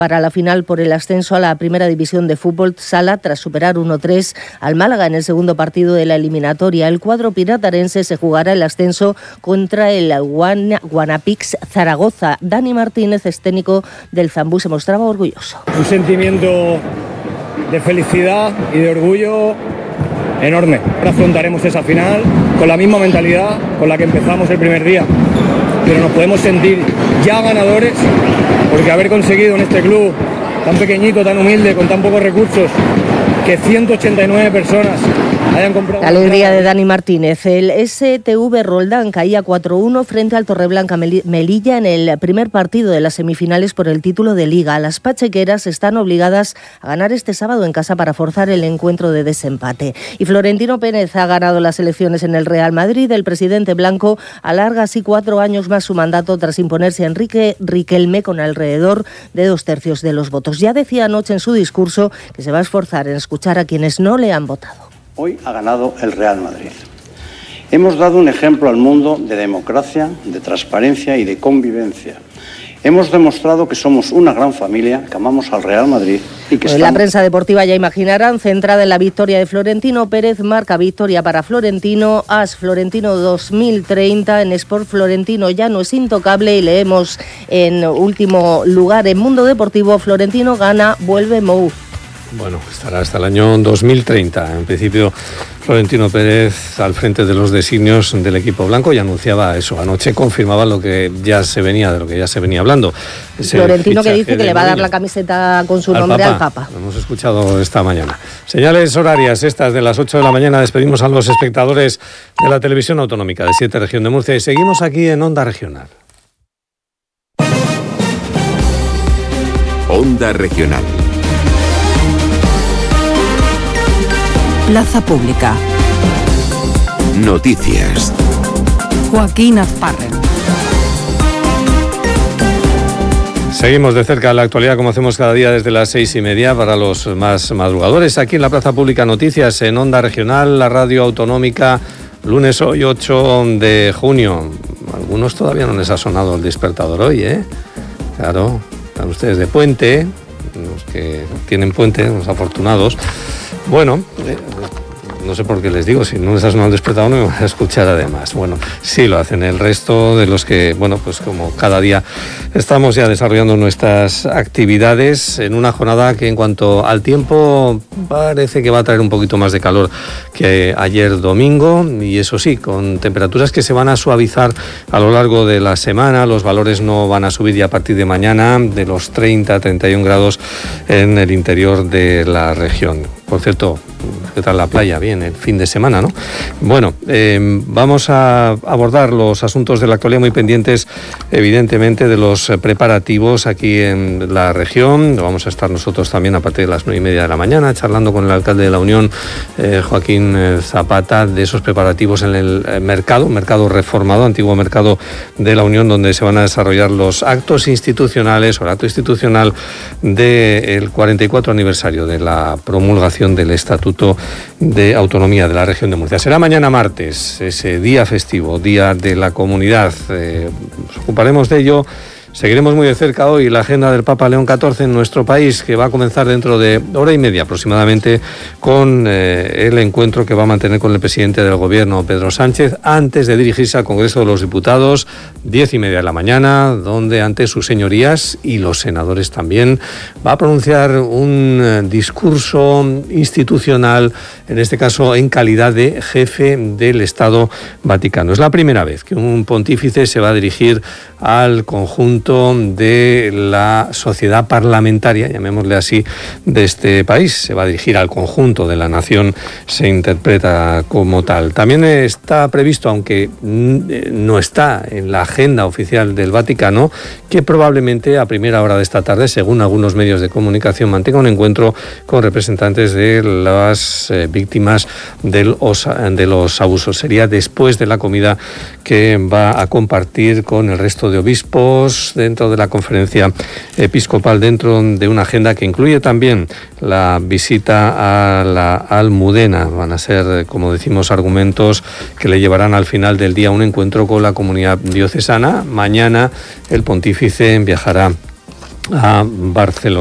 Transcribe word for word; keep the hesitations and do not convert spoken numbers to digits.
para la final por el ascenso a la Primera División de Fútbol Sala tras superar uno tres al Málaga en el segundo partido de la eliminatoria. El cuadro piratarense se jugará el ascenso contra el Guanapix Zaragoza. Dani Martínez, es técnico del Zambú, se mostraba orgulloso. Un sentimiento de felicidad y de orgullo enorme. Ahora afrontaremos esa final con la misma mentalidad con la que empezamos el primer día, pero nos podemos sentir ya ganadores, porque haber conseguido en este club tan pequeñito, tan humilde, con tan pocos recursos, que ciento ochenta y nueve personas hayan comprado... La alegría de Dani Martínez. El S T V Roldán caía cuatro uno frente al Torreblanca Melilla en el primer partido de las semifinales por el título de Liga. Las pachequeras están obligadas a ganar este sábado en casa para forzar el encuentro de desempate. Y Florentino Pérez ha ganado las elecciones en el Real Madrid. El presidente blanco alarga así cuatro años más su mandato tras imponerse a Enrique Riquelme con alrededor de dos tercios de los votos. Ya decía anoche en su discurso que se va a esforzar en escuchar a quienes no le han votado. Hoy ha ganado el Real Madrid. Hemos dado un ejemplo al mundo de democracia, de transparencia y de convivencia. Hemos demostrado que somos una gran familia, que amamos al Real Madrid y que pues estamos... La prensa deportiva, ya imaginarán, centrada en la victoria de Florentino Pérez, marca victoria para Florentino, As Florentino dos mil treinta, en Sport Florentino ya no es intocable, y leemos en último lugar en Mundo Deportivo, Florentino gana, vuelve Mou. Bueno, estará hasta el año dos mil treinta. En principio, Florentino Pérez al frente de los designios del equipo blanco y anunciaba eso. Anoche confirmaba lo que ya se venía, de lo que ya se venía hablando. Ese Florentino que dice que le va a dar la camiseta con su al nombre Papa. al Papa. Lo hemos escuchado esta mañana. Señales horarias estas de las ocho de la mañana. Despedimos a los espectadores de la televisión autonómica de siete Región de Murcia y seguimos aquí en Onda Regional. Onda Regional. Plaza Pública. Noticias. Joaquín Azparren. Seguimos de cerca la actualidad como hacemos cada día desde las seis y media para los más madrugadores. Aquí en la Plaza Pública Noticias en Onda Regional, la radio autonómica, lunes hoy ocho de junio. Algunos todavía no les ha sonado el despertador hoy, ¿eh? Claro, están ustedes de puente, los que tienen puente, los afortunados. Bueno, eh, no sé por qué les digo, si no les ha sonado el despertador no me van a escuchar además. Bueno, sí lo hacen el resto de los que, bueno, pues como cada día estamos ya desarrollando nuestras actividades en una jornada que en cuanto al tiempo parece que va a traer un poquito más de calor que ayer domingo, y eso sí, con temperaturas que se van a suavizar a lo largo de la semana. Los valores no van a subir ya a partir de mañana de los treinta a treinta y un grados en el interior de la región. Por cierto, ¿qué tal la playa? Bien, el fin de semana, ¿no? Bueno, eh, vamos a abordar los asuntos de la actualidad muy pendientes, evidentemente, de los preparativos aquí en la región. Vamos a estar nosotros también a partir de las nueve y media de la mañana charlando con el alcalde de la Unión, eh, Joaquín Zapata, de esos preparativos en el mercado, mercado reformado, antiguo mercado de la Unión, donde se van a desarrollar los actos institucionales o el acto institucional del cuarenta y cuatro aniversario de la promulgación del Estatuto de Autonomía de la Región de Murcia. Será mañana martes, ese día festivo, día de la comunidad. Eh, nos ocuparemos de ello. Seguiremos muy de cerca hoy la agenda del Papa León catorce en nuestro país, que va a comenzar dentro de hora y media aproximadamente con eh, el encuentro que va a mantener con el presidente del Gobierno, Pedro Sánchez, antes de dirigirse al Congreso de los Diputados, diez y media de la mañana, donde ante sus señorías y los senadores también va a pronunciar un eh, discurso institucional, en este caso en calidad de jefe del Estado Vaticano. Es la primera vez que un pontífice se va a dirigir al conjunto de la sociedad parlamentaria, llamémosle así, de este país. Se va a dirigir al conjunto de la nación, se interpreta como tal. También está previsto, aunque no está en la agenda oficial del Vaticano, que probablemente a primera hora de esta tarde, según algunos medios de comunicación, mantenga un encuentro con representantes de las eh, víctimas del osa, de los abusos. Sería después de la comida que va a compartir con el resto de obispos dentro de la conferencia episcopal, dentro de una agenda que incluye también la visita a la Almudena. Van a ser, como decimos, argumentos que le llevarán al final del día a un encuentro con la comunidad diocesana. Mañana el pontífice viajará a Barcelona.